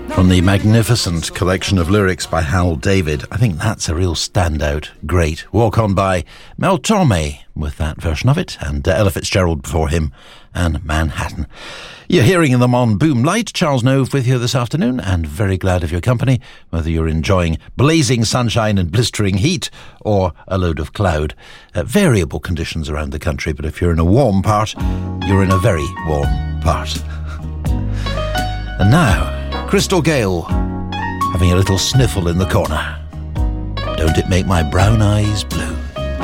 From the magnificent collection of lyrics by Hal David, I think that's a real standout. Great. Walk On by Mel Torme with that version of it, and Ella Fitzgerald before him, and Manhattan. You're hearing them on Boom Light. Charles Nove with you this afternoon, and very glad of your company, whether you're enjoying blazing sunshine and blistering heat or a load of cloud. Variable conditions around the country, but if you're in a warm part, you're in a very warm part. And now, Crystal Gale, having a little sniffle in the corner. Don't it make my brown eyes blue?